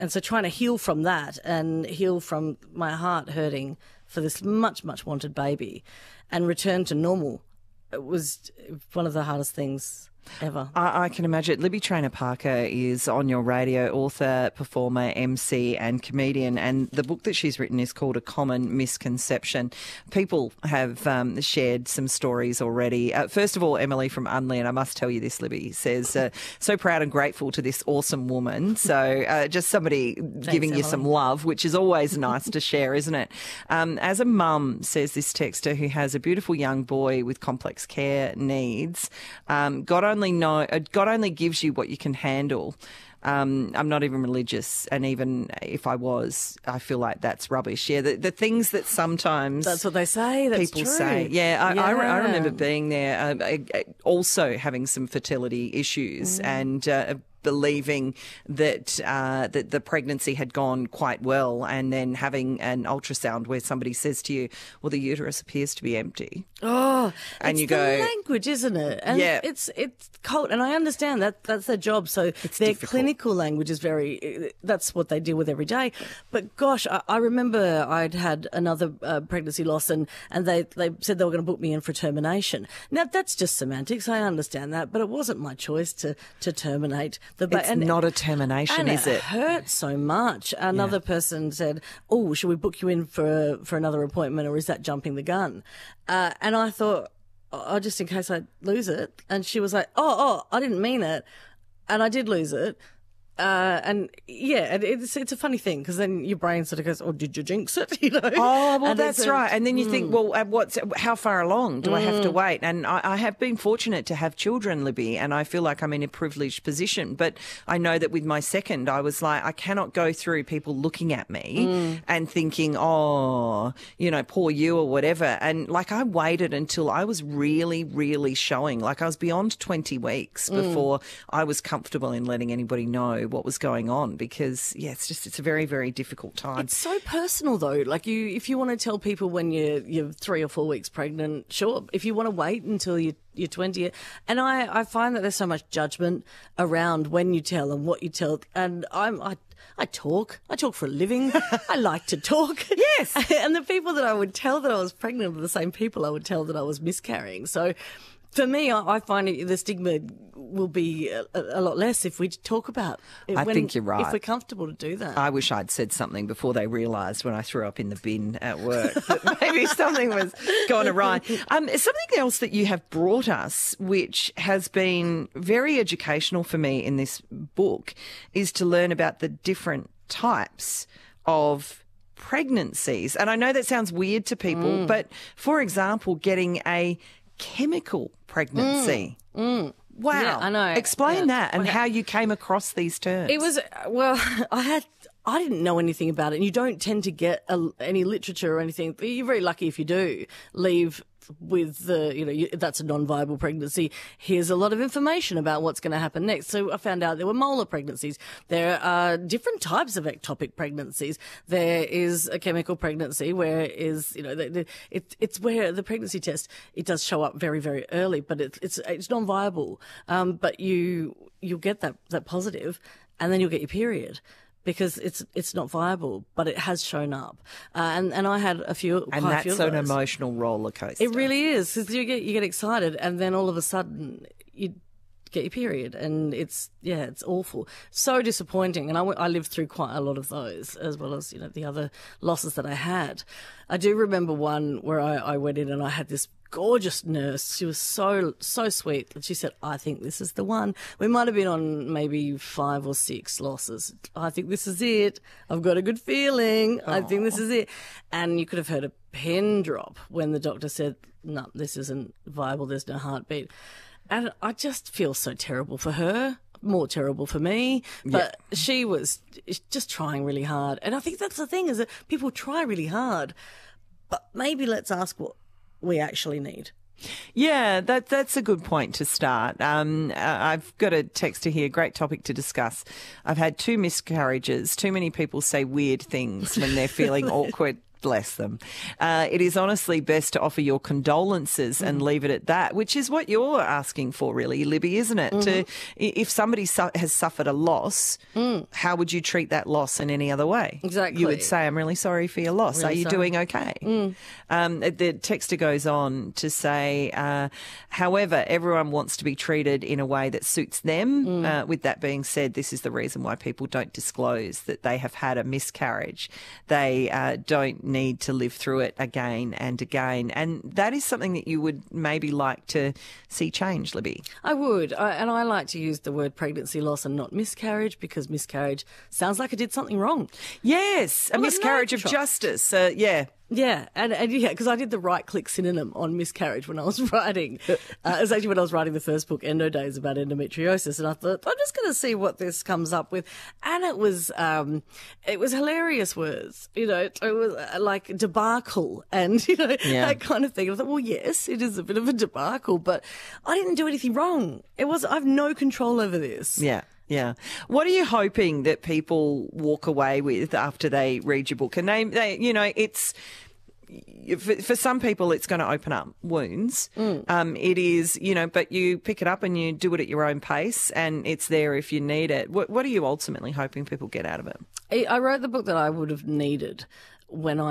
so trying to heal from that and heal from my heart hurting for this much, much wanted baby and return to normal, it was one of the hardest things ever. I can imagine. Libby Traynor Parker is on your radio, author, performer, MC and comedian, and the book that she's written is called A Common Misconception. People have shared some stories already. First of all, Emily from Unley, and I must tell you this, Libby, says, so proud and grateful to this awesome woman. So just somebody giving you Emily. some love, which is always nice to share, isn't it? As a mum, says this texter, who has a beautiful young boy with complex care needs, God only gives you what you can handle. I'm not even religious, and even if I was, I feel like that's rubbish. Yeah, the things that sometimes That's what they say. That's people true. say. Yeah, I remember being there, also having some fertility issues and believing that that the pregnancy had gone quite well, and then having an ultrasound where somebody says to you, well, the uterus appears to be empty. Oh, And it's you go, the language, isn't it? And Yeah. it's cold, and I understand that that's their job. So their difficult. clinical language is that's what they deal with every day. But gosh, I remember I'd had another pregnancy loss, and they said they were going to book me in for termination. Now that's just semantics. I understand that, but it wasn't my choice to terminate the baby. It's not a termination, is It it? hurt so much. Another person said, "Oh, should we book you in for another appointment, or is that jumping the gun?" And I thought, "Oh, just in case I lose it." And she was like, "Oh, I didn't mean it," and I did lose it. And yeah, it's a funny thing because then your brain sort of goes, "Oh, did you jinx it?" You know? Oh, well, And that's it's right. And then you think, well, how far along do I have to wait? And I have been fortunate to have children, Libby, and I feel like I'm in a privileged position. But I know that with my second, I was like, I cannot go through people looking at me and thinking, oh, poor you or whatever. And like I waited until I was really, really showing. Like I was beyond 20 weeks before I was comfortable in letting anybody know what was going on, because it's a very, very difficult time. It's so personal though. Like if you want to tell people when you're 3 or 4 weeks pregnant, sure. If you want to wait until you're 20, and I find that there's so much judgment around when you tell and what you tell, and I talk for a living. I like to talk. Yes. And the people that I would tell that I was pregnant are the same people I would tell that I was miscarrying. So for me, I find the stigma will be a lot less if we talk about it. I think you're right. If we're comfortable to do that. I wish I'd said something before they realised when I threw up in the bin at work that maybe something was gone awry. Something else that you have brought us, which has been very educational for me in this book, is to learn about the different types of pregnancies. And I know that sounds weird to people, but for example, getting a chemical pregnancy. Wow. Yeah, I know. Explain Yeah. that and how you came across these terms. It was, well, I didn't know anything about it, and you don't tend to get any literature or anything. You're very lucky if you do leave with that's a non-viable pregnancy. Here's a lot of information about what's going to happen next. So I found out there were molar pregnancies. There are different types of ectopic pregnancies. There is a chemical pregnancy where it's where the pregnancy test, it does show up very, very early, but it's non-viable. But you'll get that positive, and then you'll get your period, because it's not viable, but it has shown up. And I had a few. And quite a few that's of an those. emotional roller coaster. It really is, because you get excited, and then all of a sudden you get your period, and it's awful, so disappointing. And I lived through quite a lot of those, as well as the other losses that I had. I do remember one where I went in and I had this gorgeous nurse. She was so sweet, and she said, "I think this is the one." We might have been on maybe 5 or 6 losses. "I think this is it. I've got a good feeling. I think this is it." And you could have heard a pin drop when the doctor said, "No, this isn't viable. There's no heartbeat." And I just feel so terrible for her, more terrible for me. But she was just trying really hard. And I think that's the thing, is that people try really hard. But maybe let's ask what we actually need. Yeah, that's a good point to start. I've got a texter here, great topic to discuss. I've had 2 miscarriages. Too many people say weird things when they're feeling awkward Bless them. It is honestly best to offer your condolences and leave it at that, which is what you're asking for, really, Libby, isn't it? If somebody has suffered a loss, how would you treat that loss in any other way? Exactly. You would say, I'm really sorry for your loss. Are you doing okay? The texter goes on to say, however, everyone wants to be treated in a way that suits them. With that being said, this is the reason why people don't disclose that they have had a miscarriage. They don't need to live through it again and again. And that is something that you would maybe like to see change, Libby. I would. And I like to use the word pregnancy loss and not miscarriage, because miscarriage sounds like I did something wrong. Yes, a miscarriage of justice. Yeah. Yeah, and because I did the right-click synonym on miscarriage when I was writing. It was actually when I was writing the first book, Endo Days, about endometriosis, and I thought, I'm just going to see what this comes up with. And it was hilarious words, it was like debacle and, that kind of thing. I thought, well, yes, it is a bit of a debacle, but I didn't do anything wrong. I have no control over this. Yeah. Yeah. What are you hoping that people walk away with after they read your book? And they it's, for some people, it's going to open up wounds. It is, but you pick it up and you do it at your own pace, and it's there if you need it. What are you ultimately hoping people get out of it? I wrote the book that I would have needed when I